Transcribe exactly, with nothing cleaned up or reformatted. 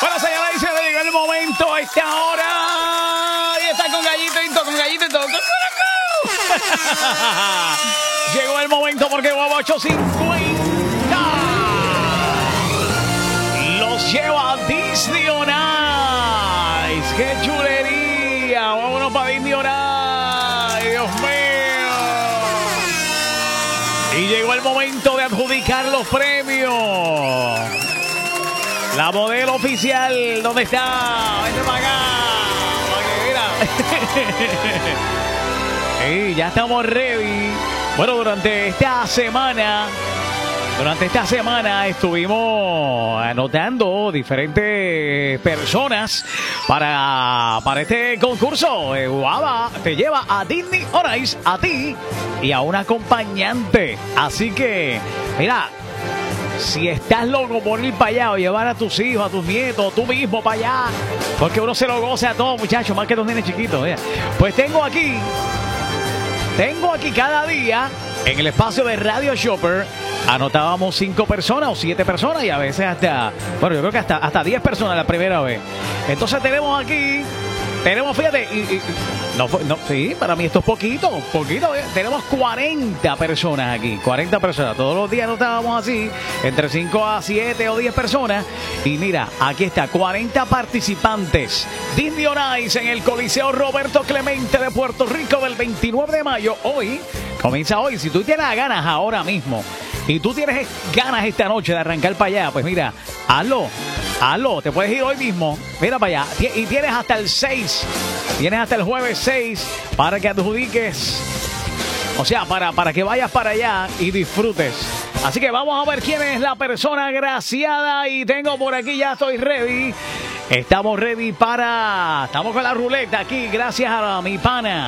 Bueno, señora, dice que llegó el momento a esta hora. Y está con gallito y todo, con gallito y todo. Llegó el momento porque Guava ocho cincuenta los lleva a Disney on Ice. ¡Qué chulería! Vámonos para Disney on Ice, Dios mío. Y llegó el momento de adjudicar los premios. La modelo oficial, ¿dónde está? Vente para acá. Para que mira. Hey, ya estamos ready. Bueno, durante esta semana, durante esta semana estuvimos anotando diferentes personas para, para este concurso. Eh, Guava te lleva a Disney on Ice, a ti y a un acompañante. Así que, mira, si estás loco por ir para allá o llevar a tus hijos, a tus nietos, tú mismo para allá, porque uno se lo goza a todos, muchachos, más que los nenes chiquitos. Mira. Pues tengo aquí, tengo aquí cada día en el espacio de Radio Shopper, anotábamos cinco personas o siete personas y a veces hasta, bueno, yo creo que hasta, hasta diez personas la primera vez. Entonces tenemos aquí, tenemos, fíjate, y, y, no, no, sí, para mí esto es poquito, poquito. ¿eh? Tenemos cuarenta personas aquí, cuarenta personas. Todos los días anotábamos así, entre cinco a siete o diez personas. Y mira, aquí está, cuarenta participantes. Disney on Ice en el Coliseo Roberto Clemente de Puerto Rico del veintinueve de mayo. Hoy, comienza hoy. Si tú tienes ganas ahora mismo y tú tienes ganas esta noche de arrancar para allá, pues mira, hazlo. Hazlo, te puedes ir hoy mismo. Mira para allá. Y tienes hasta el seis. Tienes hasta el jueves seis para que adjudiques. O sea, para, para que vayas para allá y disfrutes. Así que vamos a ver quién es la persona agraciada. Y tengo por aquí, ya estoy ready. Estamos ready para... Estamos con la ruleta aquí, gracias a mi pana.